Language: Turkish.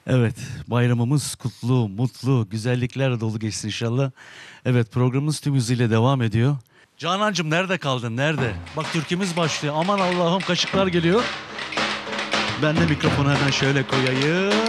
Evet, bayramımız kutlu, mutlu, güzelliklerle dolu geçsin inşallah. Evet, programımız tüm hızıyla devam ediyor. Canancığım nerede kaldın, nerede? Bak türkümüz başlıyor. Aman Allah'ım kaşıklar geliyor. Ben de mikrofonu hemen şöyle koyayım.